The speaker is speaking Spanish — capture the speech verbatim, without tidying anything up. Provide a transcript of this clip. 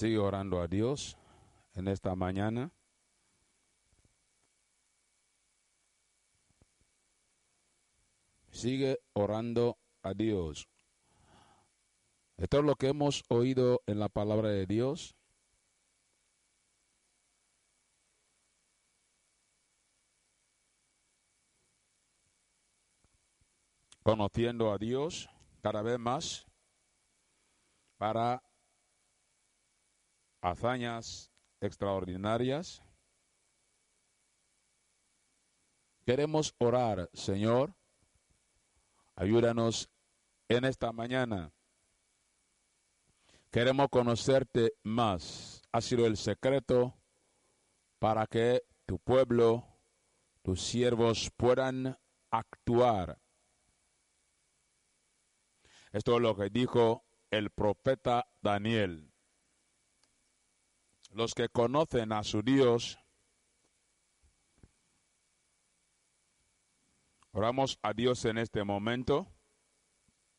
Sigue orando a Dios en esta mañana. Sigue orando a Dios. Esto es lo que hemos oído en la palabra de Dios. Conociendo a Dios cada vez más para hazañas extraordinarias. Queremos orar, Señor, ayúdanos en esta mañana. Queremos conocerte más. Ha sido el secreto para que tu pueblo, tus siervos puedan actuar. Esto es lo que dijo el profeta Daniel. Los que conocen a su Dios, oramos a Dios en este momento.